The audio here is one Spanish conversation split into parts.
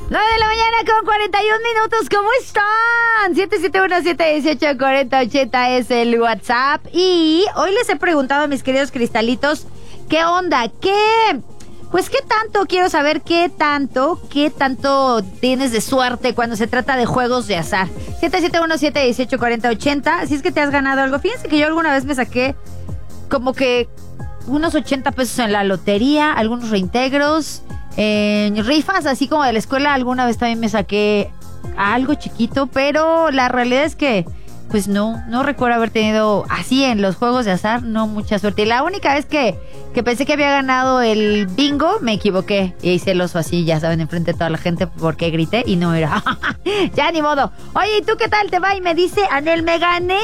9 de la mañana con 41 minutos, ¿cómo están? 771-718-4080 es el WhatsApp. Y hoy les he preguntado a mis queridos cristalitos, ¿qué onda? Pues qué tanto, quiero saber qué tanto tienes de suerte cuando se trata de juegos de azar. 771-718-4080, si es que te has ganado algo. Fíjense que yo alguna vez me saqué como que unos 80 pesos en la lotería, algunos reintegros, rifas, así como de la escuela. Alguna vez también me saqué algo chiquito, pero la realidad es que pues no recuerdo haber tenido así en los juegos de azar, no mucha suerte. Y la única vez que pensé que había ganado el bingo, me equivoqué y hice el oso así, ya saben, enfrente de toda la gente porque grité y no era. Ya ni modo. Oye, ¿y tú qué tal te va? Y me dice Anel, me gané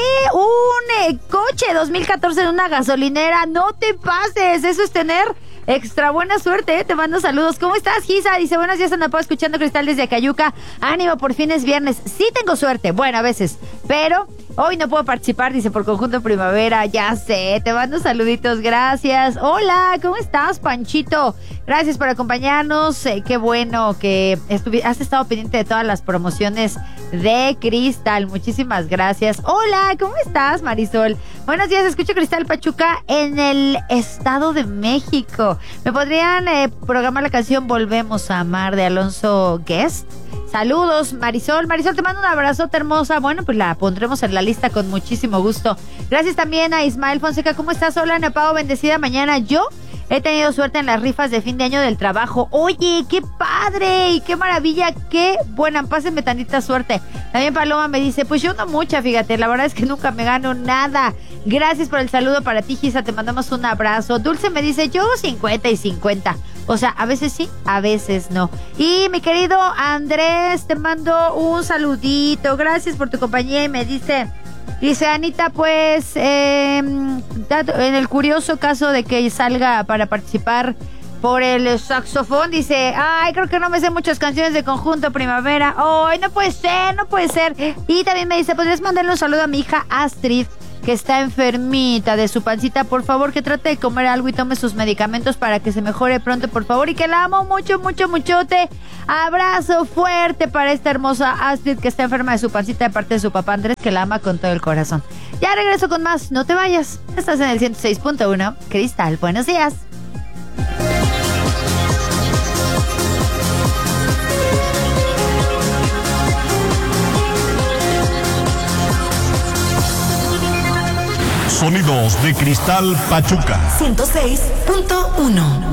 un coche 2014 en una gasolinera. No te pases, eso es tener extra buena suerte, Te mando saludos. ¿Cómo estás, Gisa? Dice, buenos días, Ana Pau, escuchando Cristal desde Acayuca. Ánimo, por fin es viernes. Sí tengo suerte, bueno, a veces, pero hoy no puedo participar, dice, por Conjunto Primavera. Ya sé, te mando saluditos, gracias. Hola, ¿cómo estás, Panchito? Gracias por acompañarnos. Qué bueno que has estado pendiente de todas las promociones de Cristal. Muchísimas gracias. Hola, ¿cómo estás, Marisol? Buenos días, escucho Cristal Pachuca en el Estado de México. ¿Me podrían programar la canción Volvemos a Amar de Alonso Guest? Saludos, Marisol. Marisol, te mando un abrazote, hermosa. Bueno, pues la pondremos en la lista con muchísimo gusto. Gracias también a Ismael Fonseca. ¿Cómo estás? Hola, Ana Pau, bendecida mañana. Yo he tenido suerte en las rifas de fin de año del trabajo. Oye, qué padre y qué maravilla, qué buena. Pásenme tantita suerte. También Paloma me dice, pues yo no mucha, fíjate. La verdad es que nunca me gano nada. Gracias por el saludo para ti, Gisa. Te mandamos un abrazo. Dulce me dice, yo 50 y 50. O sea, a veces sí, a veces no. Y mi querido Andrés, te mando un saludito. Gracias por tu compañía. Y me dice Anita, pues en el curioso caso de que salga para participar por el saxofón, dice, ay, creo que no me sé muchas canciones de Conjunto Primavera. Ay, no puede ser. Y también me dice, ¿podrías mandarle un saludo a mi hija Astrid, que está enfermita de su pancita? Por favor, que trate de comer algo y tome sus medicamentos para que se mejore pronto, por favor, y que la amo mucho, mucho, muchote. Abrazo fuerte para esta hermosa Astrid, que está enferma de su pancita, de parte de su papá Andrés, que la ama con todo el corazón. Ya regreso con más, no te vayas. Estás en el 106.1 Cristal. Buenos días. Sonidos de Cristal Pachuca 106.1.